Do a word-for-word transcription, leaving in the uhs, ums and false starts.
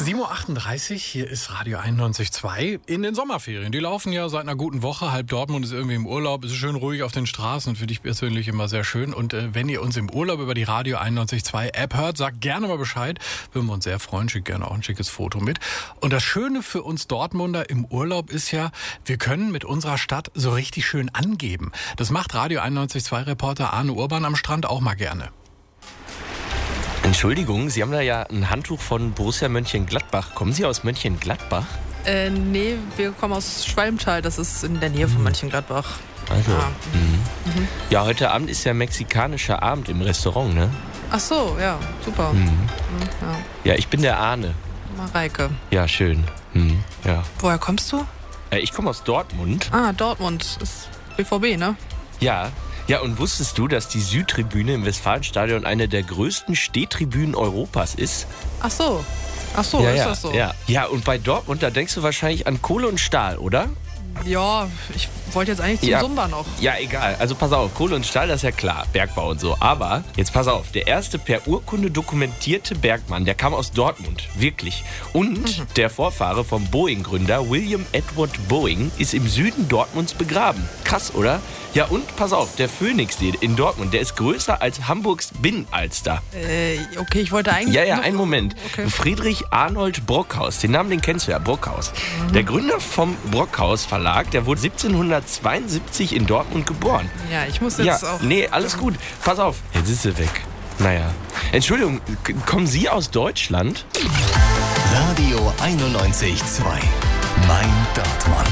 sieben Uhr achtunddreißig, hier ist Radio einundneunzig Komma zwei in den Sommerferien. Die laufen ja seit einer guten Woche. Halb Dortmund ist irgendwie im Urlaub. Es ist schön ruhig auf den Straßen, finde ich persönlich immer sehr schön. Und äh, wenn ihr uns im Urlaub über die Radio einundneunzig Komma zwei App hört, sagt gerne mal Bescheid. Würden wir uns sehr freuen. Schickt gerne auch ein schickes Foto mit. Und das Schöne für uns Dortmunder im Urlaub ist ja, wir können mit unserer Stadt so richtig schön angeben. Das macht Radio einundneunzig Komma zwei Reporter Arne Urban am Strand auch mal gerne. Entschuldigung, Sie haben da ja ein Handtuch von Borussia Mönchengladbach. Kommen Sie aus Mönchengladbach? Äh, nee, wir kommen aus Schwalmtal, das ist in der Nähe von Mönchengladbach. Also, Ja. mhm. Mhm. Ja, heute Abend ist ja mexikanischer Abend im Restaurant, ne? Ach so, ja, super. Mhm. Mhm, Ja, ich bin der Arne. ja. Mareike. Ja, schön. Mhm. Ja. Woher kommst du? Äh, ich komme aus Dortmund. Ah, Dortmund, ist B V B, ne? Ja. Ja, und wusstest du, dass die Südtribüne im Westfalenstadion eine der größten Stehtribünen Europas ist? Ach so, ach so, ja, ist ja, das so? Ja. ja, und bei Dortmund, da denkst du wahrscheinlich an Kohle und Stahl, oder? Ja, ich wollte jetzt eigentlich zum Ja. Sumba noch. Ja, egal. Also pass auf, Kohle und Stahl, das ist ja klar, Bergbau und so. Aber jetzt pass auf, der erste per Urkunde dokumentierte Bergmann, der kam aus Dortmund, wirklich. Und Mhm. der Vorfahre vom Boeing-Gründer William Edward Boeing ist im Süden Dortmunds begraben. Krass, oder? Ja, und pass auf, der Phoenixsee in Dortmund, der ist größer als Hamburgs Binnenalster. Äh, okay, ich wollte eigentlich... Ja, ja, noch- einen Moment. Okay. Friedrich Arnold Brockhaus, den Namen, den kennst du ja, Brockhaus. Der Gründer vom Brockhaus Verlag, der wurde siebzehnhundertzweiundsiebzig in Dortmund geboren. Ja, ich muss Ja, jetzt auch... nee, alles gut. Pass auf, jetzt ist sie weg. Naja. Entschuldigung, k- kommen Sie aus Deutschland? Radio einundneunzig Komma zwei. Mein Dortmund.